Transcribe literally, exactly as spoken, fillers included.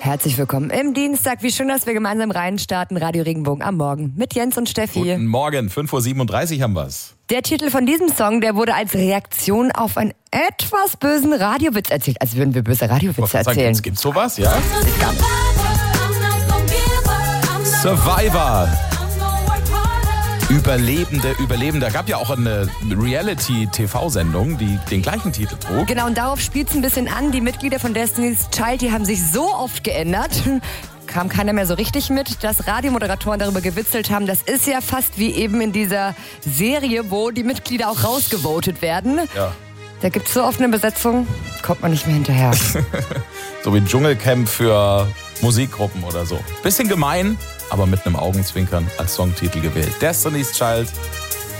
Herzlich willkommen im Dienstag. Wie schön, dass wir gemeinsam reinstarten. Radio Regenbogen am Morgen mit Jens und Steffi. Guten Morgen, fünf Uhr siebenunddreißig haben wir's. Der Titel von diesem Song, der wurde als Reaktion auf einen etwas bösen Radiowitz erzählt. Als würden wir böse Radiowitze erzählen. Sagen, gibt's sowas, ja? Survivor. Überlebende, Überlebende. Da gab ja auch eine Reality-T V-Sendung, die den gleichen Titel trug. Genau, und darauf spielt es ein bisschen an. Die Mitglieder von Destiny's Child, die haben sich so oft geändert. Kam keiner mehr so richtig mit, dass Radiomoderatoren darüber gewitzelt haben. Das ist ja fast wie eben in dieser Serie, wo die Mitglieder auch rausgevotet werden. Ja. Da gibt es so oft eine Besetzung, kommt man nicht mehr hinterher. So wie ein Dschungelcamp für Musikgruppen oder so. Bisschen gemein, aber mit einem Augenzwinkern als Songtitel gewählt. Destiny's Child